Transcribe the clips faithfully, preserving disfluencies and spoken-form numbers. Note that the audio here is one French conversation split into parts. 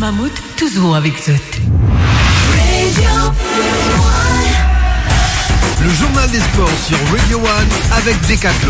Mammouth, toujours avec Zot. Le journal des sports sur Radio One avec Decathlon.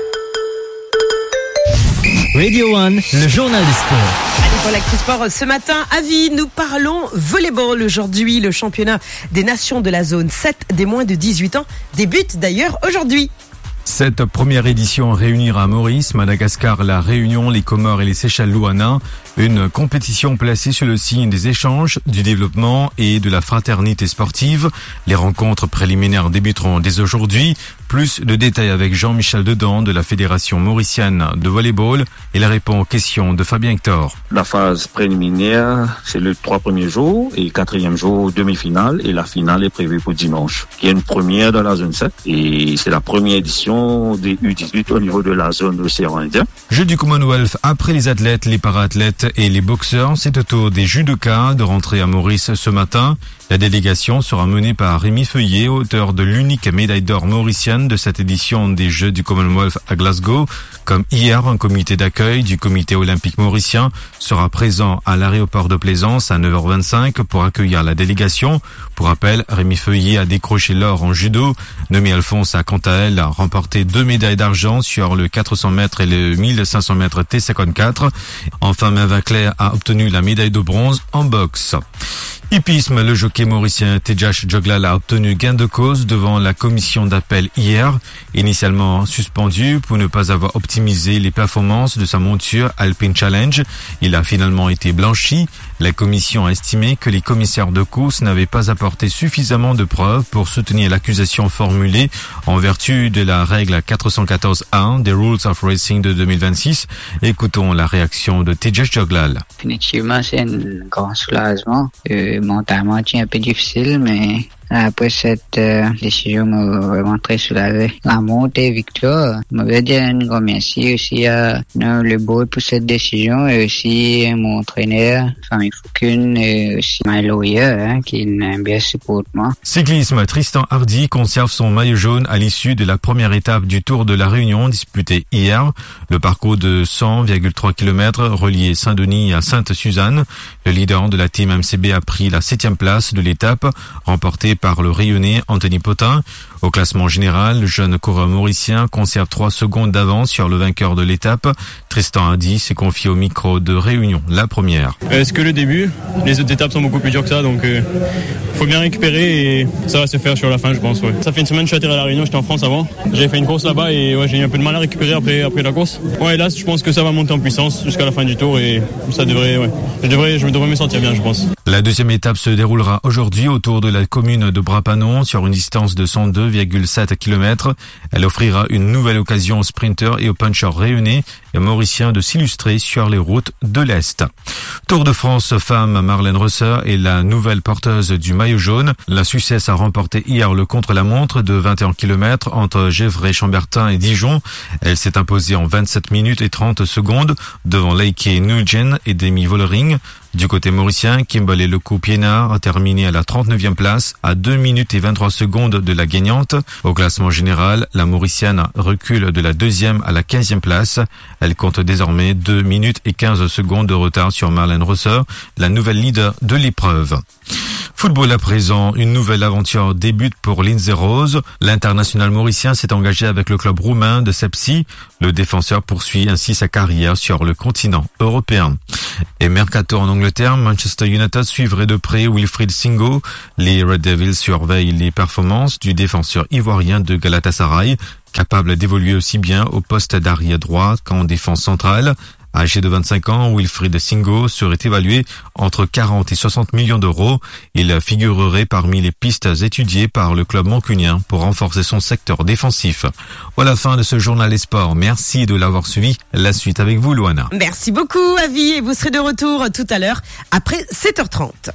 Radio One, le journal des sports. Allez, pour l'actu sport ce matin, avis, nous parlons volleyball aujourd'hui. Le championnat des nations de la zone sept des moins de dix-huit ans débute d'ailleurs aujourd'hui. Cette première édition réunira Maurice, Madagascar, la Réunion, les Comores et les Seychelles-Louana. Une compétition placée sur le signe des échanges, du développement et de la fraternité sportive. Les rencontres préliminaires débuteront dès aujourd'hui. Plus de détails avec Jean-Michel Dedan de la Fédération mauricienne de volleyball. Il répond aux questions de Fabien Hector. La phase préliminaire, c'est le trois premiers jours et quatrième jour demi-finale et la finale est prévue pour dimanche. Il y a une première dans la zone sept et c'est la première édition des U dix-huit au niveau de la zone de l'océan Indien. Jeux du Commonwealth, après les athlètes, les para-athlètes et les boxeurs, c'est au tour des judokas de rentrer à Maurice ce matin. La délégation sera menée par Rémi Feuillet, auteur de l'unique médaille d'or mauricienne de cette édition des Jeux du Commonwealth à Glasgow. Comme hier, un comité d'accueil du comité olympique mauricien sera présent à l'aéroport de Plaisance à neuf heures vingt-cinq pour accueillir la délégation. Pour rappel, Rémi Feuillet a décroché l'or en judo. Nomi Alphonse a quant à elle remporté deux médailles d'argent sur le quatre cents mètres et le mille cinq cents mètres T cinquante-quatre. Enfin, Maëva Claire a obtenu la médaille de bronze en boxe. Hippisme, le jockey mauricien Tejash Joglal a obtenu gain de cause devant la commission d'appel hier. Initialement suspendu pour ne pas avoir optimisé les performances de sa monture Alpine Challenge, il a finalement été blanchi. La commission a estimé que les commissaires de course n'avaient pas apporté suffisamment de preuves pour soutenir l'accusation formulée en vertu de la règle quatre cent quatorze A des Rules of Racing de deux mille vingt-six. Écoutons la réaction de Tejash Joglal. Définitivement, c'est un grand soulagement. Euh, mentalement, c'est un peu difficile, mais après cette euh, décision, m'a vraiment très soulagé. La montée victoire, je veux dire un grand merci aussi à euh, le board pour cette décision et aussi à mon entraîneur, Famille Foucune et aussi my lawyer, hein, qui m'a bien supporté moi. Cyclisme, Tristan Hardy conserve son maillot jaune à l'issue de la première étape du Tour de la Réunion disputée hier. Le parcours de cent virgule trois kilomètres relié Saint-Denis à Sainte-Suzanne. Le leader de la team M C B a pris la septième place de l'étape, remportée par le Rayonnais Anthony Potin. Au classement général, le jeune coureur mauricien conserve trois secondes d'avance sur le vainqueur de l'étape. Tristan Hardy s'est confié au micro de Réunion, la première. Euh, c'est que le début. Les autres étapes sont beaucoup plus dures que ça, donc euh, faut bien récupérer et ça va se faire sur la fin, je pense. Ouais. Ça fait une semaine que je suis atterri à la Réunion, j'étais en France avant. J'ai fait une course là-bas et ouais, j'ai eu un peu de mal à récupérer après, après la course. Ouais, là, je pense que ça va monter en puissance jusqu'à la fin du tour et ça devrait, ouais, je devrais, je devrais me sentir bien, je pense. La deuxième étape se déroulera aujourd'hui autour de la commune de Brapanon sur une distance de cent deux virgule sept kilomètres. Elle offrira une nouvelle occasion aux sprinteurs et aux punchers réunionnais et mauriciens de s'illustrer sur les routes de l'Est. Tour de France femme, Marlène Rosser est la nouvelle porteuse du maillot jaune. La Suissesse a remporté hier le contre-la-montre de vingt et un kilomètres entre Gevrey, Chambertin et Dijon. Elle s'est imposée en vingt-sept minutes et trente secondes devant Leike Nugent et Demi Vollering. Du côté mauricien, Kimberley Lecou-Piénard a terminé à la trente-neuvième place, à deux minutes et vingt-trois secondes de la gagnante. Au classement général, la mauricienne recule de la deuxième à la quinzième place. Elle compte désormais deux minutes et quinze secondes de retard sur Marlène Rosser, la nouvelle leader de l'épreuve. Football à présent, une nouvelle aventure débute pour Lindsay Rose. L'international mauricien s'est engagé avec le club roumain de Sepsi. Le défenseur poursuit ainsi sa carrière sur le continent européen. Et mercato en Angleterre, Manchester United suivrait de près Wilfried Singo. Les Red Devils surveillent les performances du défenseur ivoirien de Galatasaray, capable d'évoluer aussi bien au poste d'arrière droit qu'en défense centrale. Âgé de vingt-cinq ans, Wilfried Singo serait évalué entre quarante et soixante millions d'euros. Il figurerait parmi les pistes étudiées par le club mancunien pour renforcer son secteur défensif. Voilà la fin de ce journal des sports. Merci de l'avoir suivi. La suite avec vous, Luana. Merci beaucoup, Avi, et vous serez de retour tout à l'heure après sept heures trente.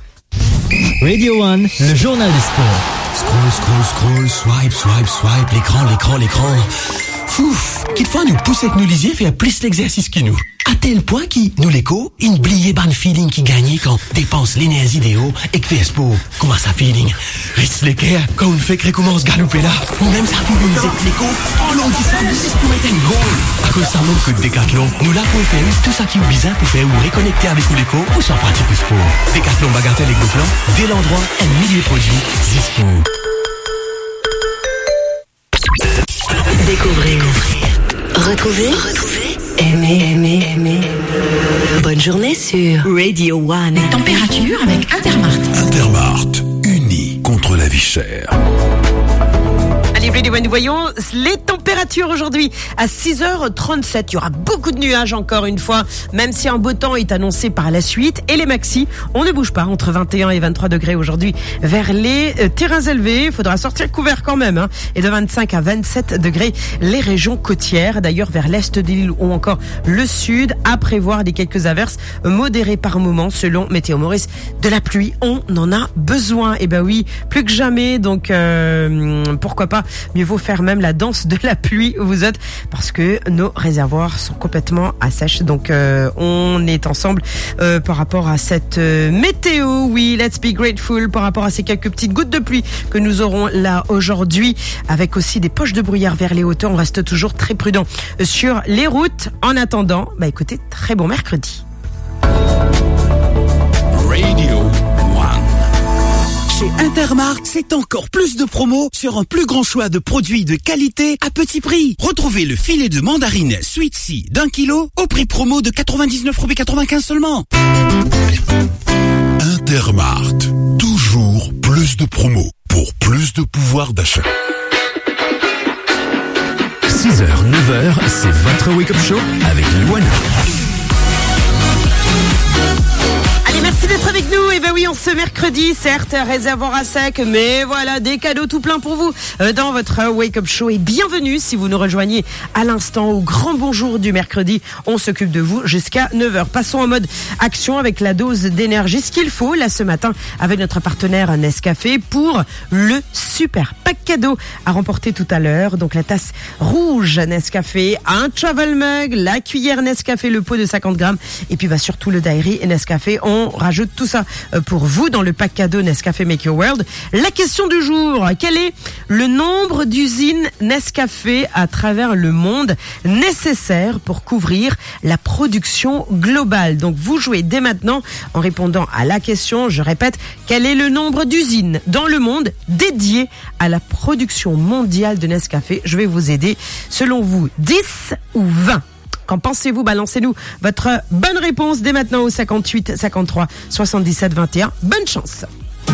Radio One, le journal des sports. Scroll, scroll, scroll, swipe, swipe, swipe, l'écran, l'écran, l'écran. Fouf, qu'il faut nous pousser que nous lisiez faire plus l'exercice que nous. À tel point qui, nous l'écho, une bliée ban feeling qui gagne quand dépense l'énergie idéaux et que fait sport. Comment ça feeling? Ritz l'équerre, quand on fait que recommence galoper là. Ou même ça fait une zec l'écho, en long qui s'en juste pour mettre un goal. À cause ça montre que Décathlon, nous là pour faire tout ça qui est bizarre pour faire ou réconnecter avec ou l'écho ou sans pratique ou sport. Décathlon bagatelle et goplan, dès l'endroit, un millier produit, Zispo. Découvrez, retrouvez, retrouvez, aimez, aimez, aimez. Bonne journée sur Radio One. Température avec Intermart. Intermart, unis contre la vie chère. Allez, Radio One, nous voyons les températures aujourd'hui à six heures trente-sept. Il y aura beaucoup de nuages encore une fois, même si un beau temps est annoncé par la suite. Et les maxis, on ne bouge pas, entre vingt et un et vingt-trois degrés aujourd'hui vers les euh, terrains élevés. Il faudra sortir couvert quand même. Hein. Et de vingt-cinq à vingt-sept degrés les régions côtières. D'ailleurs, vers l'est de l'île ou encore le sud, à prévoir des quelques averses modérées par moment selon Météo Maurice. De la pluie, on en a besoin. Et ben oui, plus que jamais. Donc, euh, pourquoi pas, mieux vaut faire même la danse de la pluie où vous êtes, parce que nos réservoirs sont complètement à sèche. Donc euh, on est ensemble euh, par rapport à cette euh, météo. Oui, let's be grateful par rapport à ces quelques petites gouttes de pluie que nous aurons là aujourd'hui, avec aussi des poches de brouillard vers les hauteurs. On reste toujours très prudent sur les routes. En attendant, bah écoutez, très bon mercredi. Radio One. Chez Intermart, c'est encore plus de promos sur un plus grand choix de produits de qualité à petit prix. Retrouvez le filet de mandarine Sweet Sea d'un kilo au prix promo de quatre-vingt-dix-neuf euros quatre-vingt-quinze seulement. Intermart, toujours plus de promos pour plus de pouvoir d'achat. six heures, neuf heures, c'est votre wake-up show avec Luana. Allez, merci d'être avec nous. Et ben oui, on ce mercredi, certes, réservoir à sec, mais voilà, des cadeaux tout plein pour vous euh, dans votre Wake Up Show. Et bienvenue si vous nous rejoignez à l'instant au grand bonjour du mercredi. On s'occupe de vous jusqu'à neuf heures. Passons en mode action avec la dose d'énergie, ce qu'il faut là ce matin avec notre partenaire Nescafé pour le super pack cadeau à remporter tout à l'heure. Donc la tasse rouge Nescafé, un travel mug, la cuillère Nescafé, le pot de cinquante grammes et puis bah, surtout le dairy Nescafé. On rajoute tout ça pour vous dans le pack cadeau Nescafé Make Your World. La question du jour, quel est le nombre d'usines Nescafé à travers le monde nécessaire pour couvrir la production globale? Donc vous jouez dès maintenant en répondant à la question. Je répète, quel est le nombre d'usines dans le monde dédiées à la production mondiale de Nescafé? Je vais vous aider. Selon vous, dix ou vingt? Qu'en pensez-vous? Balancez-nous votre bonne réponse dès maintenant au cinquante-huit cinquante-trois soixante-dix-sept vingt et un. Bonne chance!